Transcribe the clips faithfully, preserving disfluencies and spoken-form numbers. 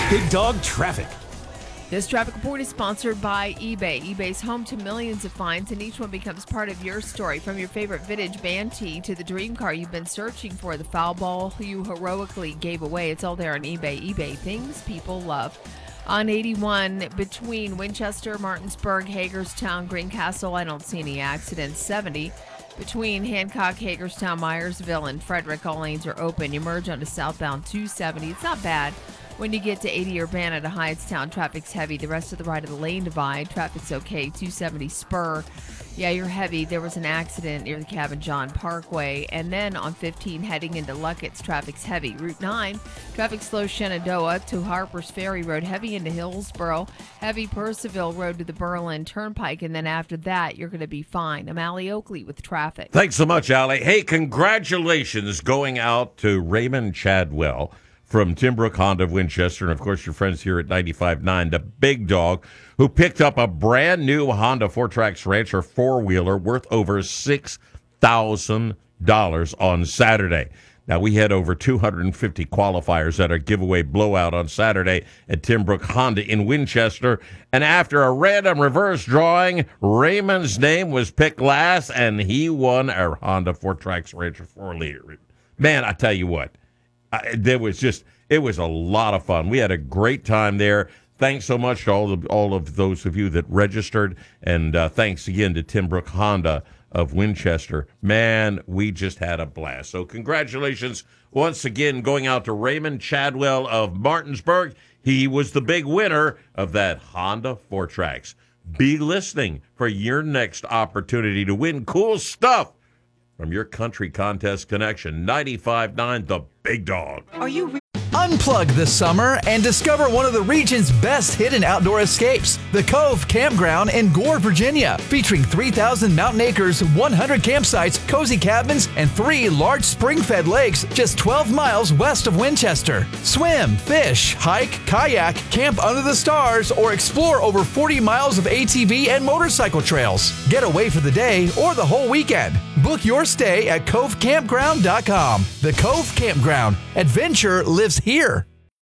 Big Dog Traffic. This traffic report is sponsored by eBay. eBay's home to millions of finds, and each one becomes part of your story. From your favorite vintage band tee to the dream car you've been searching for, the foul ball you heroically gave away. It's all there on eBay. eBay, things people love. On eighty-one, between Winchester, Martinsburg, Hagerstown, Greencastle, I don't see any accidents. seventy, between Hancock, Hagerstown, Myersville, and Frederick, all lanes are open. You merge onto southbound two seventy. It's not bad. When you get to eighty Urbana to Hyattstown, traffic's heavy. The rest of the right of the lane divide, traffic's okay. two seventy Spur, yeah, you're heavy. There was an accident near the Cabin John Parkway. And then on fifteen, heading into Luckett's, traffic's heavy. Route nine, traffic slow Shenandoah to Harper's Ferry Road, heavy into Hillsboro, heavy Percival Road to the Berlin Turnpike. And then after that, you're going to be fine. I'm Allie Oakley with traffic. Thanks so much, Allie. Hey, congratulations going out to Raymond Chadwell from Timbrook Honda of Winchester, and of course your friends here at ninety-five point nine, the Big Dog, who picked up a brand new Honda four Tracks Rancher four-wheeler worth over six thousand dollars on Saturday. Now, we had over two hundred fifty qualifiers at our giveaway blowout on Saturday at Timbrook Honda in Winchester, and after a random reverse drawing, Raymond's name was picked last, and he won our Honda four Tracks Rancher four-liter. Man, I tell you what, I, there was just, it was a lot of fun. We had a great time there. Thanks so much to all of, all of those of you that registered, and uh, thanks again to Timbrook Honda of Winchester. Man, we just had a blast. So congratulations once again going out to Raymond Chadwell of Martinsburg. He was the big winner of that Honda four Tracks. Be listening for your next opportunity to win cool stuff from your country contest connection. ninety-five point nine, the Big Dog. Are you re- Unplug this summer and discover one of the region's best hidden outdoor escapes, the Cove Campground in Gore, Virginia, featuring three thousand mountain acres, one hundred campsites, cozy cabins, and three large spring-fed lakes just twelve miles west of Winchester. Swim, fish, hike, kayak, camp under the stars, or explore over forty miles of A T V and motorcycle trails. Get away for the day or the whole weekend. Book your stay at cove campground dot com. The Cove Campground. Adventure lives here.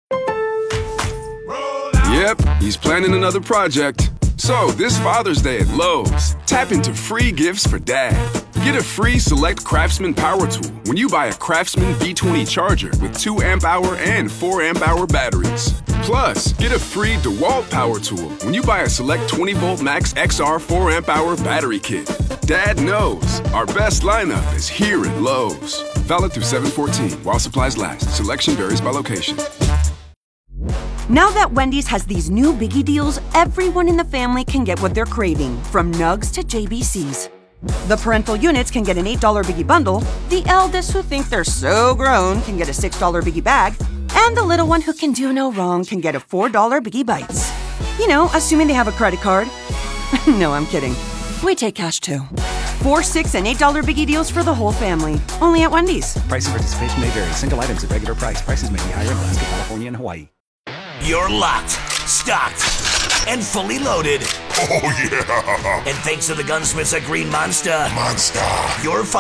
Yep, he's planning another project. So, this Father's Day at Lowe's, tap into free gifts for Dad. Get a free Select Craftsman power tool when you buy a Craftsman V twenty charger with two amp hour and four amp hour batteries. Plus, get a free DeWalt power tool when you buy a Select twenty volt Max X R four amp hour battery kit. Dad knows our best lineup is here at Lowe's. Valid through seven fourteen while supplies last. Selection varies by location. Now that Wendy's has these new biggie deals, everyone in the family can get what they're craving, from nugs to J B Cs. The parental units can get an eight dollar biggie bundle, the eldest who think they're so grown can get a six dollar biggie bag, and the little one who can do no wrong can get a four dollar biggie bites. You know, assuming they have a credit card. No, I'm kidding. We take cash too. Four, six, and eight dollar biggie deals for the whole family. Only at Wendy's. Price and participation may vary. Single items at regular price. Prices may be higher in Alaska, California, and Hawaii. You're locked, stocked, and fully loaded. Oh, yeah. And thanks to the gunsmiths at Green Monster, Monster. your